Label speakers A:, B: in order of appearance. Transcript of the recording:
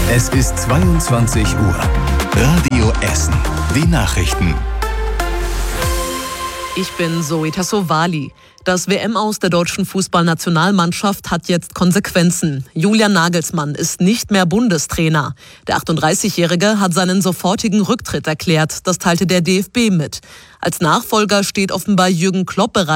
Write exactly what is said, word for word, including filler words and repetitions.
A: Es ist zweiundzwanzig Uhr. Radio Essen. Die Nachrichten.
B: Ich bin Zoe Tassovali. Das W M-Aus der deutschen Fußballnationalmannschaft hat jetzt Konsequenzen. Julian Nagelsmann ist nicht mehr Bundestrainer. Der achtunddreißigjährige hat seinen sofortigen Rücktritt erklärt. Das teilte der D F B mit. Als Nachfolger steht offenbar Jürgen Klopp bereit.